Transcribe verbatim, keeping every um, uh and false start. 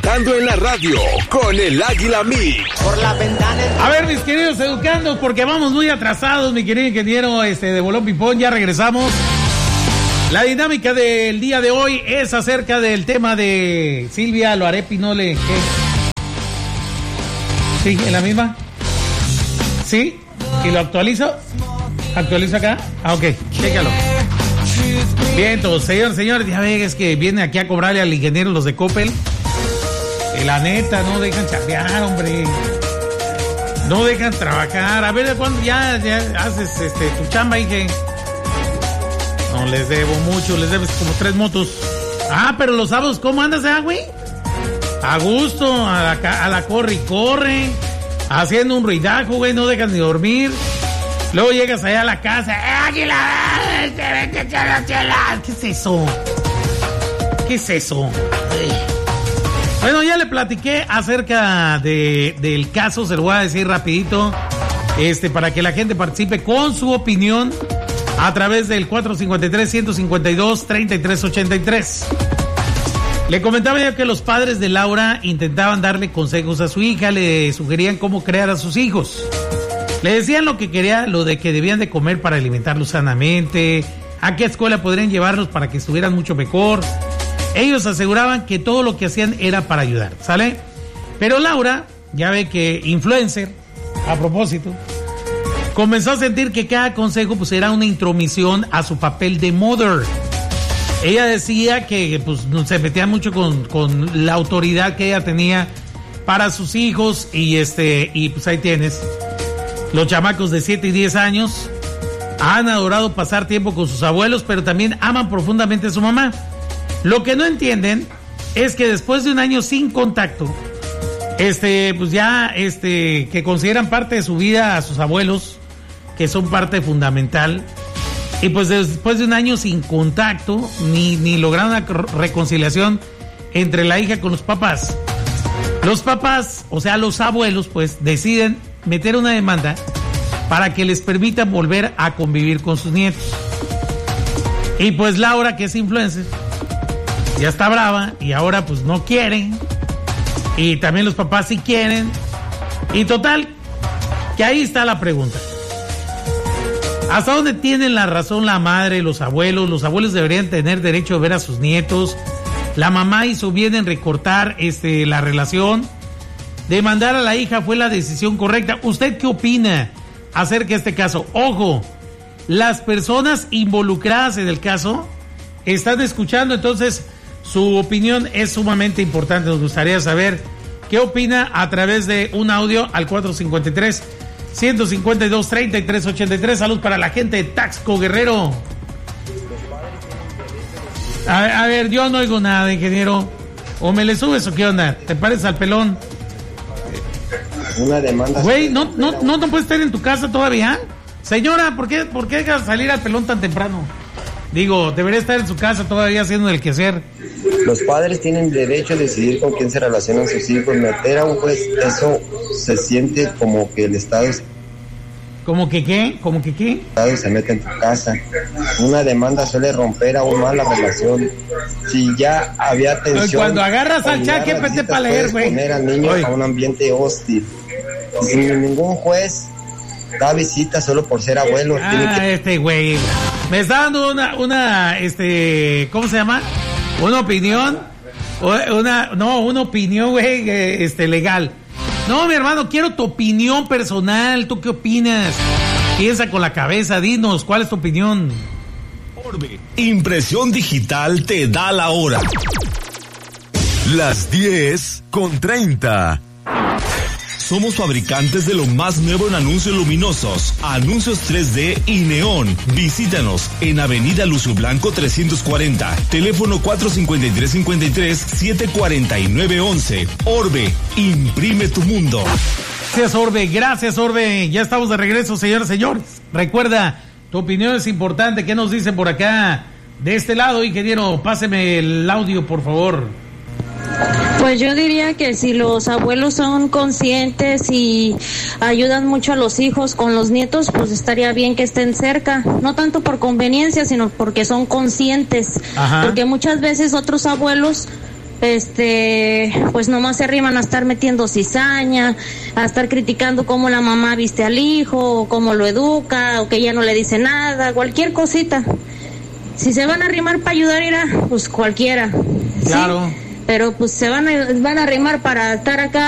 Educando en la radio con el Águila Mix. Por la ventana. A ver, mis queridos educandos, porque vamos muy atrasados, mi querido ingeniero este, de Bolón Pipón, ya regresamos. La dinámica del día de hoy es acerca del tema de Silvia Loaré Pinole. ¿Qué? ¿Sí? ¿En la misma? ¿Sí? ¿Y lo actualizo? ¿Actualizo acá? Ah, ok, chécalo. Bien, entonces, señor, señor, ya ves es que viene aquí a cobrarle al ingeniero los de Coppel. Y la neta, no dejan chambear, hombre. No dejan trabajar. A ver, ¿de cuándo ya, ya haces este, tu chamba, Inge? No, les debo mucho, les debes como tres motos. Ah, pero los sábados, ¿cómo andas, eh, güey? A gusto, a la, a la corre y corre, haciendo un ruidajo, güey, no dejas ni dormir. Luego llegas allá a la casa, ¡eh, Águila! ¿Qué es eso? ¿Qué es eso? Ay. Bueno, ya le platiqué acerca de, del caso, se lo voy a decir rapidito, este, para que la gente participe con su opinión a través del cuatro cinco tres, uno cinco dos, tres tres ocho tres. Le comentaba yo que los padres de Laura intentaban darle consejos a su hija, le sugerían cómo crear a sus hijos. Le decían lo que quería, lo de que debían de comer para alimentarlos sanamente, a qué escuela podrían llevarlos para que estuvieran mucho mejor. Ellos aseguraban que todo lo que hacían era para ayudar, ¿sale? Pero Laura, ya ve que influencer, a propósito, comenzó a sentir que cada consejo pues era una intromisión a su papel de mother. Ella decía que pues se metía mucho con, con la autoridad que ella tenía para sus hijos y este y pues ahí tienes. Los chamacos de siete y diez años han adorado pasar tiempo con sus abuelos, pero también aman profundamente a su mamá. Lo que no entienden es que después de un año sin contacto, este, pues ya, este, que consideran parte de su vida a sus abuelos, que son parte fundamental, y pues después de un año sin contacto, ni, ni lograron una reconciliación entre la hija con los papás. Los papás, o sea, los abuelos, pues deciden meter una demanda para que les permitan volver a convivir con sus nietos. Y pues Laura, que es influencer, ya está brava y ahora pues no quieren. Y también los papás sí quieren. Y total, que ahí está la pregunta. ¿Hasta dónde tienen la razón la madre, los abuelos? Los abuelos deberían tener derecho a ver a sus nietos. La mamá hizo bien en recortar este, la relación. Demandar a la hija fue la decisión correcta. ¿Usted qué opina acerca de este caso? Ojo, las personas involucradas en el caso están escuchando, entonces su opinión es sumamente importante. Nos gustaría saber qué opina a través de un audio al cuatro cinco tres, uno cinco dos, tres tres ocho tres. Salud para la gente de Taxco, Guerrero. A ver, a ver, yo no oigo nada, ingeniero. ¿O me le subes o qué onda? ¿Te pares al pelón? Una demanda. Güey, ¿no, no, no, no puedes estar en tu casa todavía? Señora, ¿por qué, por qué dejas salir al pelón tan temprano? Digo, debería estar en su casa todavía haciendo el quehacer. Los padres tienen derecho a decidir con quién se relacionan sus hijos. Meter a un juez, eso se siente como que el Estado... ¿Cómo que qué? ¿Cómo que qué? El Estado se mete en tu casa. Una demanda suele romper aún más la relación. Si ya había tensión... Cuando agarras al chat, ¿qué pete para leer, güey? Poner al niño Oye. a un ambiente hostil. Sin ningún juez da visita solo por ser abuelo. Ah, tiene que... este güey. Me está dando una, una, este, ¿cómo se llama? Una opinión, una, no, una opinión, güey, este, legal. No, mi hermano, quiero tu opinión personal. ¿Tú qué opinas? Piensa con la cabeza, dinos, ¿cuál es tu opinión? Orbe, impresión digital te da la hora. Las diez con treinta. Somos fabricantes de lo más nuevo en anuncios luminosos, anuncios tres D y neón. Visítanos en Avenida Lucio Blanco trescientos cuarenta, teléfono cuatro cinco tres, cinco tres, siete cuatro nueve once. Orbe, imprime tu mundo. Gracias, Orbe, gracias, Orbe. Ya estamos de regreso, señores, señores. Recuerda, tu opinión es importante. ¿Qué nos dicen por acá? De este lado, ingeniero, páseme el audio, por favor. Pues yo diría que si los abuelos son conscientes y ayudan mucho a los hijos con los nietos, pues estaría bien que estén cerca, no tanto por conveniencia, sino porque son conscientes. Ajá. Porque muchas veces otros abuelos este, pues nomás se arriman a estar metiendo cizaña, a estar criticando cómo la mamá viste al hijo, o cómo lo educa, o que ella no le dice nada, cualquier cosita. Si se van a arrimar para ayudar, irá, pues cualquiera. Claro. ¿sí? Pero pues se van a, van a arrimar para estar acá